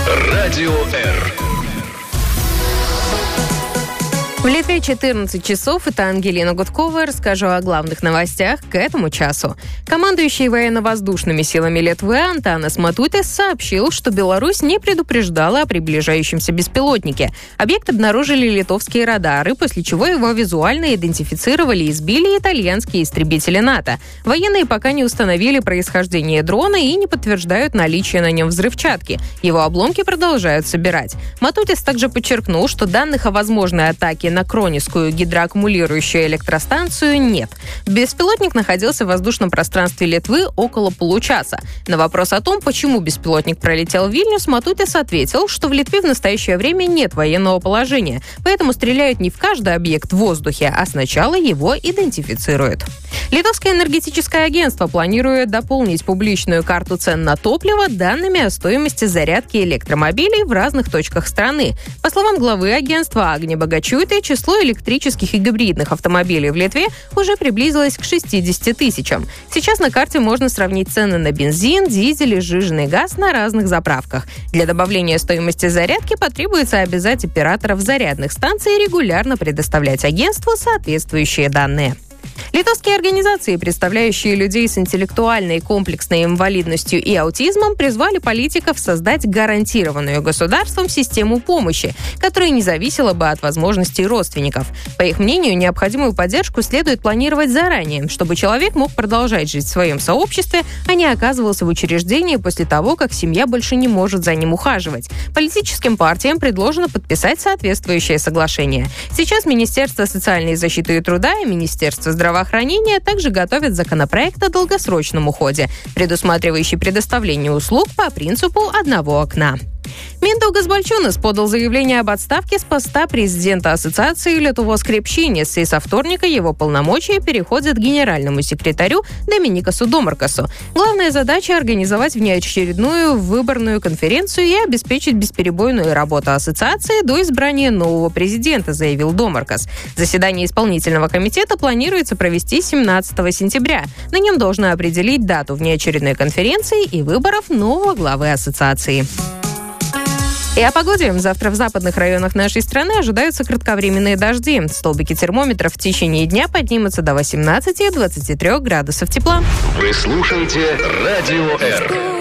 Радио Р. В Литве 14 часов. Это Ангелина Гудкова. Расскажу о главных новостях к этому часу. Командующий военно-воздушными силами Литвы Антанас Матутис сообщил, что Беларусь не предупреждала о приближающемся беспилотнике. Объект обнаружили литовские радары, после чего его визуально идентифицировали и сбили итальянские истребители НАТО. Военные пока не установили происхождение дрона и не подтверждают наличие на нем взрывчатки. Его обломки продолжают собирать. Матутис также подчеркнул, что данных о возможной атаке на Кронискую гидроаккумулирующую электростанцию нет. Беспилотник находился в воздушном пространстве Литвы около получаса. На вопрос о том, почему беспилотник пролетел в Вильнюс, Матутис ответил, что в Литве в настоящее время нет военного положения, поэтому стреляют не в каждый объект в воздухе, а сначала его идентифицируют. Литовское энергетическое агентство планирует дополнить публичную карту цен на топливо данными о стоимости зарядки электромобилей в разных точках страны. По словам главы агентства Агни Богачуйты, число электрических и гибридных автомобилей в Литве уже приблизилось к 60 тысячам. Сейчас на карте можно сравнить цены на бензин, дизель и сжиженный газ на разных заправках. Для добавления стоимости зарядки потребуется обязать операторов зарядных станций регулярно предоставлять агентству соответствующие данные. Литовские организации, представляющие людей с интеллектуальной и комплексной инвалидностью и аутизмом, призвали политиков создать гарантированную государством систему помощи, которая не зависела бы от возможностей родственников. По их мнению, необходимую поддержку следует планировать заранее, чтобы человек мог продолжать жить в своем сообществе, а не оказывался в учреждении после того, как семья больше не может за ним ухаживать. Политическим партиям предложено подписать соответствующее соглашение. Сейчас Министерство социальной защиты и труда и Министерство здравоохранения также готовят законопроект о долгосрочном уходе, предусматривающий предоставление услуг по принципу одного окна. Миндаугас Бальчунас подал заявление об отставке с поста президента Ассоциации Lietuvos krepšinis, и со вторника его полномочия переходят к генеральному секретарю Доминикасу Домаркасу. Главная задача – организовать внеочередную выборную конференцию и обеспечить бесперебойную работу ассоциации до избрания нового президента, заявил Домаркас. Заседание исполнительного комитета планируется провести 17 сентября. На нем должны определить дату внеочередной конференции и выборов нового главы ассоциации. И о погоде. Завтра в западных районах нашей страны ожидаются кратковременные дожди. Столбики термометров в течение дня поднимутся до 18-23 градусов тепла. Вы слушаете Радио Р.